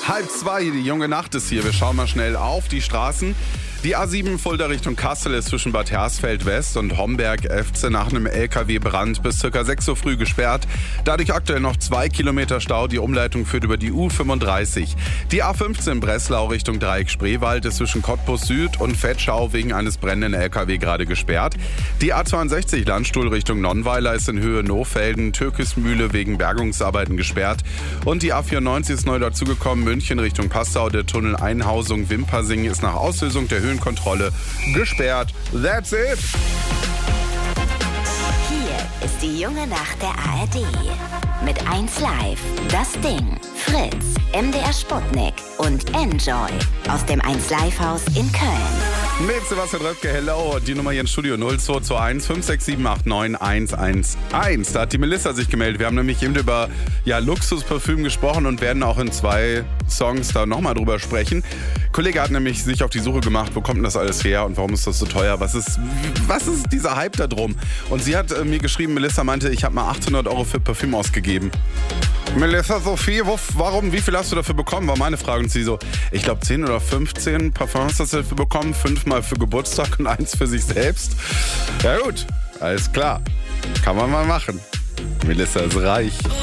1:30, die junge Nacht ist hier. Wir schauen mal schnell auf die Straßen. Die A7 Fulda Richtung Kassel ist zwischen Bad Hersfeld West und Homberg-Efze nach einem LKW-Brand bis ca. 6 Uhr früh gesperrt. Dadurch aktuell noch 2 Kilometer Stau. Die Umleitung führt über die U35. Die A15 Breslau Richtung Dreieck Spreewald ist zwischen Cottbus Süd und Vetschau wegen eines brennenden LKW gerade gesperrt. Die A62 Landstuhl Richtung Nonnweiler ist in Höhe Nohfelden, Türkismühle wegen Bergungsarbeiten gesperrt. Und die A94 ist neu dazugekommen, München Richtung Passau. Der Tunnel Einhausung Wimpassing ist nach Auslösung der Höhenkontrolle gesperrt. That's it! Hier ist die junge Nacht der ARD. Mit 1Live, Das Ding, Fritz, MDR Sputnik und Enjoy aus dem 1Live-Haus in Köln. Mit Sebastian Röpke, hello. Die Nummer hier im Studio 0221 56789 111. Da hat die Melissa sich gemeldet. Wir haben nämlich eben über Luxusparfüm gesprochen und werden auch in 2 Songs da nochmal drüber sprechen. Ein Kollege hat nämlich sich auf die Suche gemacht, wo kommt denn das alles her und warum ist das so teuer? Was ist dieser Hype da drum? Und sie hat mir geschrieben, Melissa meinte, ich habe mal 800 Euro für Parfüm ausgegeben. Melissa, Sophie, warum, wie viel hast du dafür bekommen, war meine Frage. Und sie so, ich glaube 10 oder 15 Parfums hast du dafür bekommen, 5 mal für Geburtstag und 1 für sich selbst. Ja gut, alles klar, kann man mal machen. Melissa ist reich.